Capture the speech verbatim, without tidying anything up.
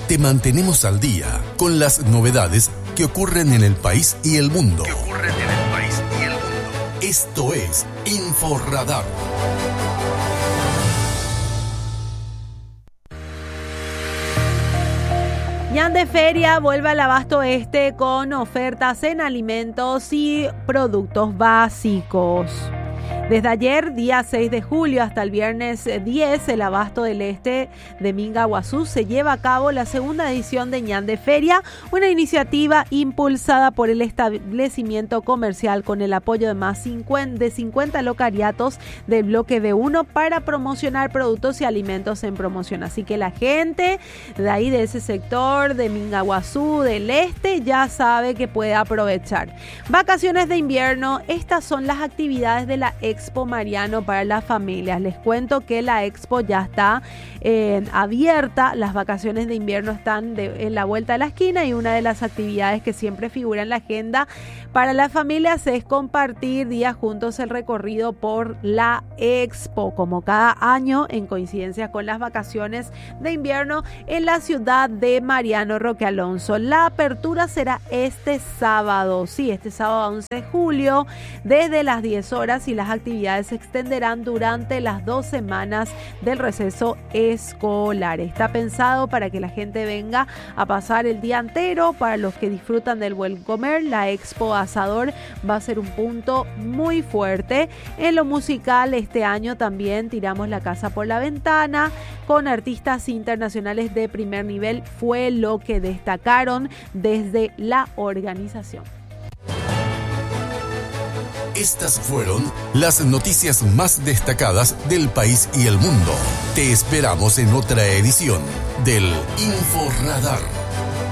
te mantenemos al día con las novedades que ocurren en el país y el mundo. Que ocurren en el país y el mundo. Esto es InfoRadar. Ñande Feria vuelve al Abasto Este con ofertas en alimentos y productos básicos. Desde ayer, día seis de julio, hasta el viernes diez, el Abasto del Este de Mingaguazú se lleva a cabo la segunda edición de Ñande Feria, una iniciativa impulsada por el establecimiento comercial con el apoyo de más de cincuenta locariatos del bloque B uno para promocionar productos y alimentos en promoción. Así que la gente de ahí, de ese sector, de Mingaguazú, del Este, ya sabe que puede aprovechar. Vacaciones de invierno, estas son las actividades de la Expo Mariano para las familias. Les cuento que la Expo ya está eh, abierta, las vacaciones de invierno están de, en la vuelta de la esquina, y una de las actividades que siempre figura en la agenda para las familias es compartir días juntos el recorrido por la Expo, como cada año en coincidencia con las vacaciones de invierno en la ciudad de Mariano Roque Alonso. La apertura será este sábado, sí, este sábado once de julio, desde las diez horas, y las actividades se extenderán durante las dos semanas del receso escolar. Está pensado para que la gente venga a pasar el día entero. Para los que disfrutan del buen comer, la Expo Asador va a ser un punto muy fuerte. En lo musical, este año también tiramos la casa por la ventana con artistas internacionales de primer nivel, fue lo que destacaron desde la organización. Estas fueron las noticias más destacadas del país y el mundo. Te esperamos en otra edición del InfoRadar.